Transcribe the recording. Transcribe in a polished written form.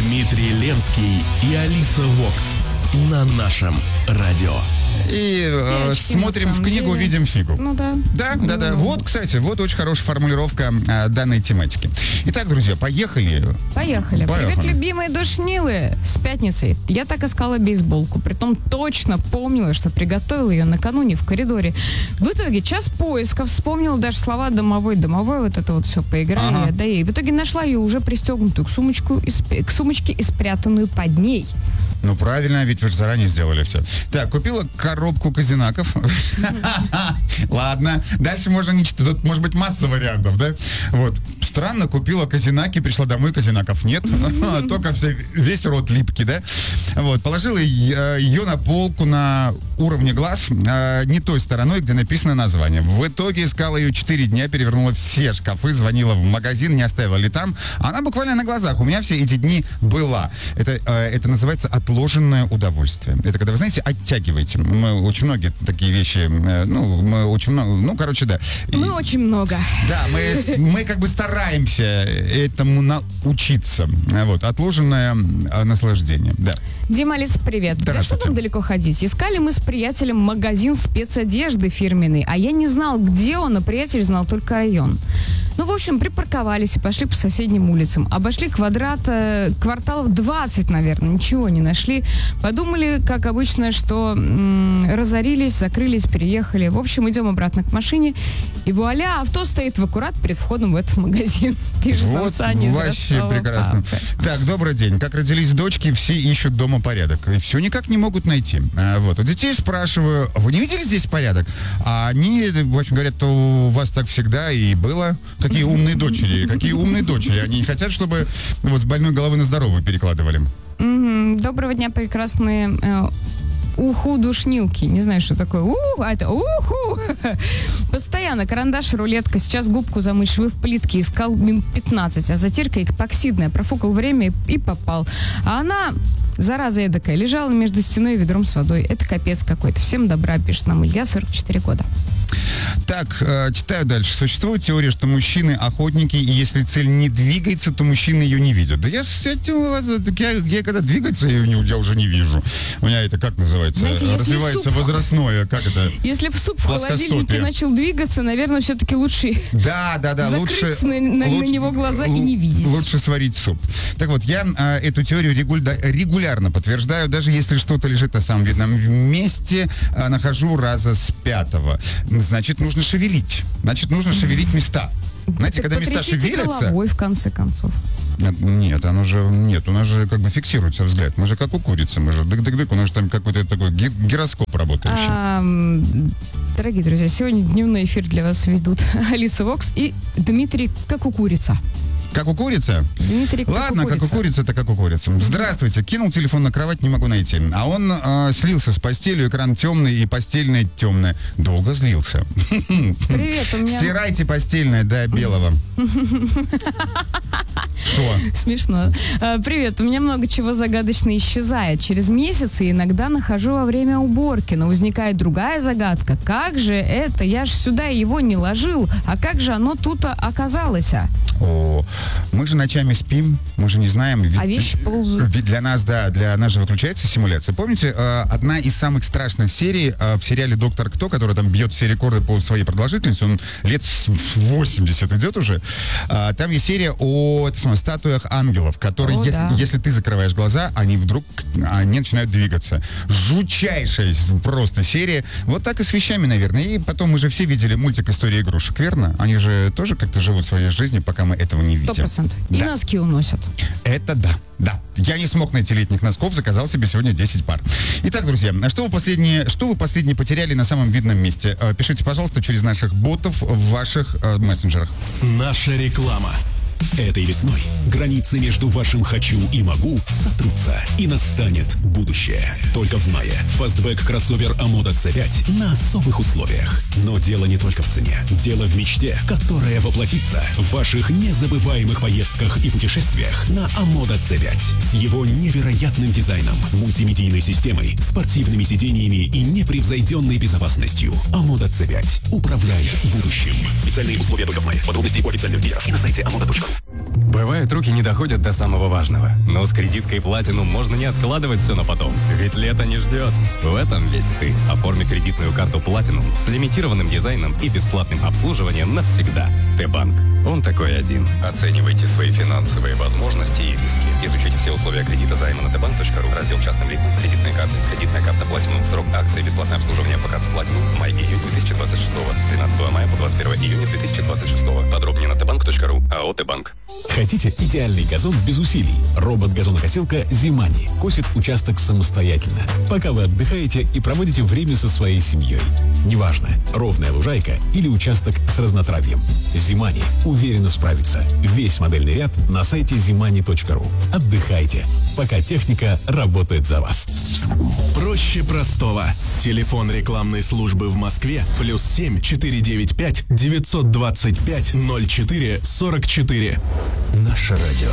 Дмитрий Ленский и Алиса Вокс на нашем радио. И смотрим в книгу, видим фигу. Ну да. Да. Вот, кстати, вот очень хорошая формулировка данной тематики. Итак, друзья, поехали. Привет, любимые душнилы. С пятницей. Я так искала бейсболку. Притом точно помнила, что приготовила ее накануне в коридоре. В итоге час поиска. Вспомнила даже слова домовой. Вот это вот все поиграли. Ага. Да, и в итоге нашла ее уже пристегнутую к сумочке и спрятанную под ней. Ну, правильно, ведь вы же заранее сделали все. Так, купила коробку казинаков. Ладно, дальше можно не читать. Тут может быть масса вариантов, да? Вот. Странно, купила казинаки, пришла домой, казинаков нет. Только весь рот липкий, да? Вот. Положила ее на полку на уровне глаз, не той стороной, где написано название. В итоге искала ее 4 дня, перевернула все шкафы, звонила в магазин, не оставила ли там. Она буквально на глазах у меня все эти дни была. Это называется отложенное удовольствие. Это когда, вы знаете, оттягиваете. Мы очень многие такие вещи, мы очень много, да. Мы очень много. Да, мы как бы стараемся этому научиться. Вот, отложенное наслаждение, да. Дима, Алиса, привет. Да что там далеко ходить? Искали мы с приятелем магазин спецодежды фирменный, а я не знал, где он, а приятель знал только район. Ну, в общем, припарковались и пошли по соседним улицам. Обошли кварталов 20, наверное, ничего не нашли. Подумали, как обычно, что разорились, закрылись, переехали. В общем, идем обратно к машине, и вуаля, авто стоит в аккурат перед входом в этот магазин. Пишет вот, Саня из вообще Ростова. прекрасно. Так, добрый день. Как родились дочки, все ищут дома порядок. И все никак не могут найти. Вот. У детей спрашиваю, вы не видели здесь порядок? А они, в общем, говорят, у вас так всегда и было. Какие умные дочери. Они не хотят, чтобы вот с больной головы на здоровую перекладывали. Доброго дня, прекрасные уху-душнилки. Не знаю, что такое. Это уху. Постоянно карандаш, рулетка. Сейчас губку замышиваю в плитке. Искал минут 15. А затирка эпоксидная. Профукал время и попал. А она, зараза эдакая, лежала между стеной и ведром с водой. Это капец какой-то. Всем добра, пишет нам Илья, 44 года. Так, читаю дальше. Существует теория, что мужчины охотники, и если цель не двигается, то мужчины ее не видят. Да я когда двигается, я уже не вижу. У меня это как называется? Знаете, развивается возрастное, как это? Если в суп в холодильнике начал двигаться, наверное, все-таки лучше закрыть на него глаза и не видеть. Лучше сварить суп. Так вот, я эту теорию регулярно подтверждаю, даже если что-то лежит на самом видном месте, нахожу раза с 5-го. Значит, нужно шевелить места. Знаете, когда места шевелятся... головой, в конце концов. Нет, у нас же как бы фиксируется взгляд. Мы же как у курицы, мы же дык-дык-дык, у нас же там какой-то такой гироскоп работающий. Дорогие друзья, сегодня дневной эфир для вас ведут Алиса Вокс и Дмитрий как у курица. Как у курицы? Дмитрий, ладно, как у курицы, так как у курицы. Здравствуйте. Кинул телефон на кровать, не могу найти. А он слился с постелью, экран темный и постельное темное. Долго злился. Привет, у меня... Стирайте постельное до белого. Что? Смешно. Привет, у меня много чего загадочно исчезает. Через месяцы иногда нахожу во время уборки, но возникает другая загадка. Как же это? Я ж сюда его не ложил. А как же оно тут оказалось? О, мы же ночами спим, мы же не знаем. А вещи ползают. Ведь для нас же выключается симуляция. Помните, одна из самых страшных серий в сериале «Доктор Кто», который там бьет все рекорды по своей продолжительности, он лет 80 идет уже. Там есть серия о статуях ангелов, которые, если ты закрываешь глаза, они начинают двигаться. Жутчайшая просто серия. Вот так и с вещами, наверное. И потом мы же все видели мультик «История игрушек», верно? Они же тоже как-то живут своей жизнью, пока мы этого не видим. 100%. И носки уносят. Это да. Я не смог найти летних носков, заказал себе сегодня 10 пар. Итак, друзья, что вы последнее потеряли на самом видном месте? Пишите, пожалуйста, через наших ботов в ваших мессенджерах. Наша реклама. Этой весной границы между вашим «хочу» и «могу» сотрутся, и настанет будущее. Только в мае фастбэк кроссовер Амода C5 на особых условиях. Но дело не только в цене. Дело в мечте, которая воплотится в ваших незабываемых поездках и путешествиях на Амода C5. С его невероятным дизайном, мультимедийной системой, спортивными сидениями и непревзойденной безопасностью. Амода C5. Управляй будущим. Специальные условия только в мае. Подробности у официальных дилеров и на сайте amoda.ru. Бывает, руки не доходят до самого важного. Но с кредиткой Platinum можно не откладывать все на потом. Ведь лето не ждет. В этом весь ты. Оформи кредитную карту Platinum с лимитированным дизайном и бесплатным обслуживанием навсегда. Т-банк. Он такой один. Оценивайте свои финансовые возможности и риски. Изучите все условия кредита займа на tbank.ru. Раздел частным лицам. Кредитные карты. Кредитная карта Platinum. Срок акции. Бесплатное обслуживание по карте Platinum. Май-июнь 2026. С 13 мая по 21 июня 2026. Подробнее на tbank.ru. АО Т-банк. Хотите идеальный газон без усилий? Робот-газонокосилка «Зимани» косит участок самостоятельно, пока вы отдыхаете и проводите время со своей семьей. Неважно, ровная лужайка или участок с разнотравьем. «Зимани» уверенно справится. Весь модельный ряд на сайте zimani.ru. Отдыхайте, пока техника работает за вас. Проще простого. Телефон рекламной службы в Москве +7 495 925 04 44. Наше радио.